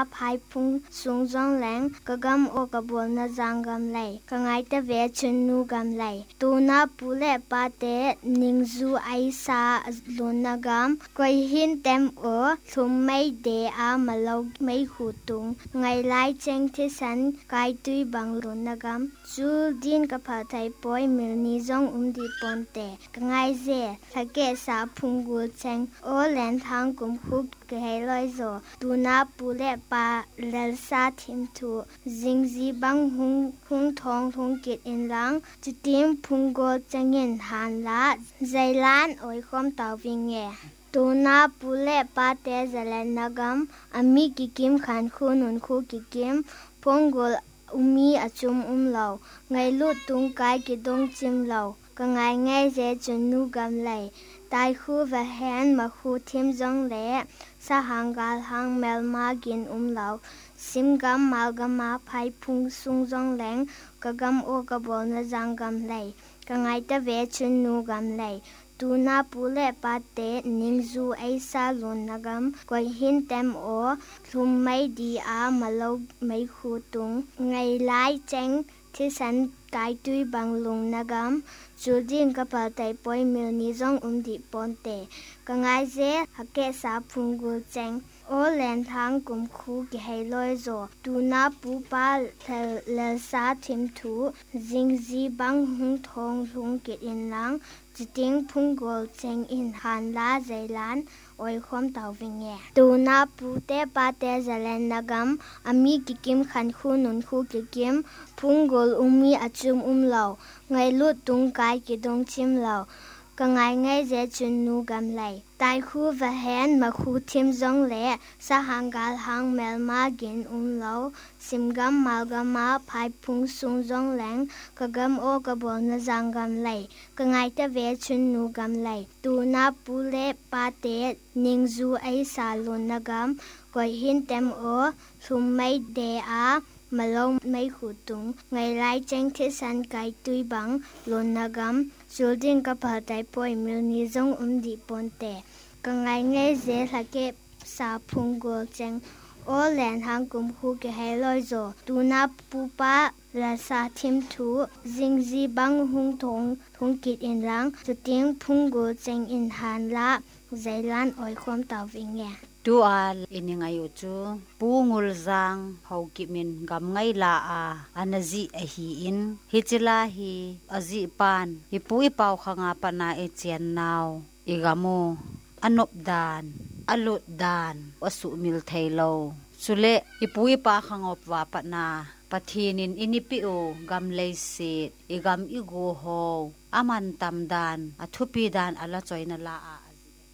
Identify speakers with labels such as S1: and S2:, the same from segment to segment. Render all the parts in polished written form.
S1: ภายพุงสูงจองแหลงกะกำโอกะบวลนะจังกำไหลกะไงตะเวชุนนูกำไหลตูนาปูเลปาเตนิงซูไอซาลุนนะกำกวยหินเต็มโอทุมไม่เดอามาลกไม่หูตุงไงไลเจงที่สันกายตุยบังลุนนะกำจูดินกะพาไทยปอยมิลนิจงดีปอนเตกะไงเซทะเกสาพุงกูเจงโอแลนทางกุมคุกกะให้ลอยโซตูนาปูเลปาเลลซาทิมทูจิงซีบังหุงทองทงกิดอินลังจิติมพุงกูเจงินหานละใจล้านโอยคอมตาวิงเงตูนาปูเลปาเตเจเลนนะกัมอามีกิกิมขันคูนุนคูกิกิมพงกลมีอาจุมเหลาไงลุดตุงกายกิดงจิมเหลาก็ไงเจจุนนูกำไหลตายคู่วะแหนมาคู่ทิมจงเละสะหังกาลหังเมลมากินเหลาซิมกำมาลกำมาภายพุงสุงจงแหลงกะกำโอกะบอลนะจังกำไหลก็ไงตะเวจุนนูกำไหลตูนาปูเลปาเตนิงซูไอซาลุนนะกำกวยหินเต็มโอทุมไม่ดีอามาลกไม่คูตุงไงไลเจงที่สันกายตุยบังลุงนะกำจูดินกะปาไตปอยมิลนิจงดีปอนเตก็ไงเซฮักเกสาพุงกูเจงโอแลนทางกุมคูกิให้ลอยโซตูนาปูปาเลซาทิมทูจิงซีบังหุงทองทุงกิดอินลังจิติงพุงโกลเจงอินหันลาใจล้านโอยคอมตาวิงเงตูนาปูเตปาเตเจเลนนะกัมอามีกิกิมขันคูนุนคูกิกิมพุงโกลมีอาจุมเหลาไงลุดตุงกายกิดงชิมเหลาก็ไงเจจุนนูกำไหลตายคู่วะแหนมาคู่ทิมจงเละสะหังกาลหังเมลมากินเหลาซิมกำมาลกำมาภายพุงสูงจงแหลงกะกำโอกะบอลนะจังกำไหลก็ไงตะเวชุนนูกำไหลตูนาปูเลปาเตนิงซูไอซาลุนนะกำกวยหินเต็มโอทุมไม่เดอามาลงไม่หูตุงไงไลเจงที่สันไกตุยบังลุนนะกำจูดินกะพาไตปอยมิลนิจงดีปอนเตก็ไงเจทะเกสาพุงกูเจงโอแลนทางกุมคูกะให้ลอยโซตูนาปูปาลาซาทิมทูจิงซีบังหุงทงกิดอินลังจุติงพุงกูเจงอินหานละใจล้านโอยความตาวิงเง
S2: ดูอาลอินยังไงอยู่จูปูงูลจังเฮากิมินกำไงลาอาอันจีอฮีอินฮิจิลาฮีอจีปานฮิปูอิปาวขงาปนาเอเจียนนาวอิกามูอนบดานอลุดดานวสุมิลเทโลสุเลฮิปูอิปาขงอบวาปนาปทีนินอินิปิโอกำเลสิตอิกำอิกูโฮอามันตัมดานอทุปีดานอลาจอยนลาอา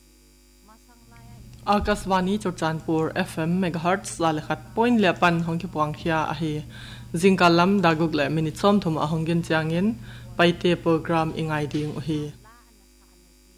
S3: Akaswani Churchanpur FM megahertz lalekhat point lepan hongki puangkhia ahi jingkalam dagugle minute som thum ahongin changin paite program ingai ding uhi